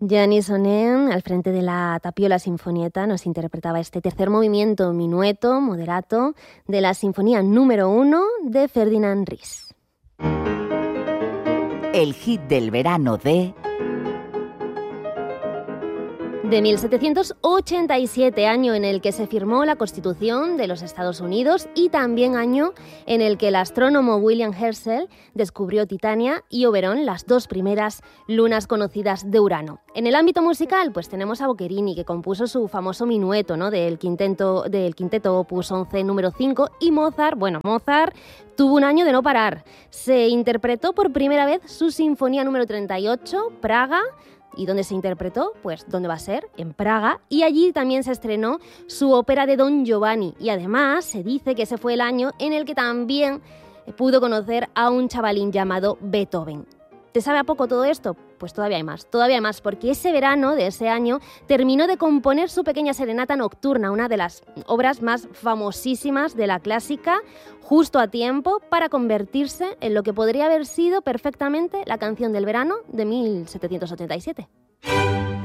Gianni Sonen, al frente de la Tapiola Sinfonietta, nos interpretaba este tercer movimiento minueto moderato de la Sinfonía número 1 de Ferdinand Ries. El hit del verano de 1787, año en el que se firmó la Constitución de los Estados Unidos y también año en el que el astrónomo William Herschel descubrió Titania y Oberon, las dos primeras lunas conocidas de Urano. En el ámbito musical, pues tenemos a Boccherini, que compuso su famoso minueto, ¿no?, del quinteto Opus 11 número 5, y Mozart tuvo un año de no parar. Se interpretó por primera vez su Sinfonía número 38, Praga. ¿Y dónde se interpretó? Pues ¿dónde va a ser? En Praga. Y allí también se estrenó su ópera de Don Giovanni. Y además se dice que ese fue el año en el que también pudo conocer a un chavalín llamado Beethoven. ¿Te sabe a poco todo esto? Pues todavía hay más, porque ese verano de ese año terminó de componer su pequeña serenata nocturna, una de las obras más famosísimas de la clásica, justo a tiempo para convertirse en lo que podría haber sido perfectamente la canción del verano de 1787.